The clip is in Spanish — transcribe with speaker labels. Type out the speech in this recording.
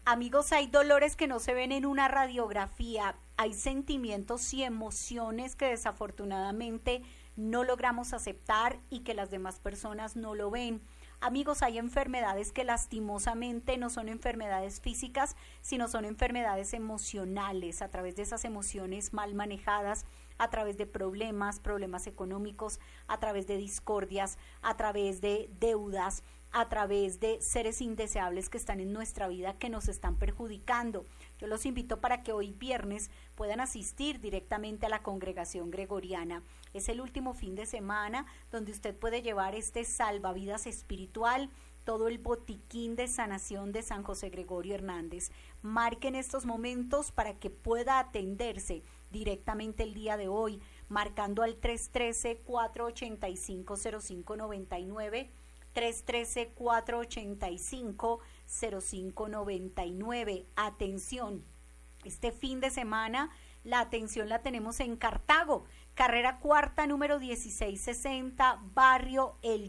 Speaker 1: Amigos, hay dolores que no se ven en una radiografía, hay sentimientos y emociones que desafortunadamente no logramos aceptar y que las demás personas no lo ven. Amigos, hay enfermedades que lastimosamente no son enfermedades físicas, sino son enfermedades emocionales, a través de esas emociones mal manejadas, a través de problemas económicos, a través de discordias, a través de deudas, a través de seres indeseables que están en nuestra vida que nos están perjudicando. Yo los invito para que hoy viernes puedan asistir directamente a la congregación gregoriana. Es el último fin de semana donde usted puede llevar este salvavidas espiritual, todo el botiquín de sanación de San José Gregorio Hernández. Marquen estos momentos para que pueda atenderse directamente el día de hoy, marcando al 313-485-0599, 313-485-0599. Atención, este fin de semana la atención la tenemos en Cartago, carrera cuarta número 1660, barrio El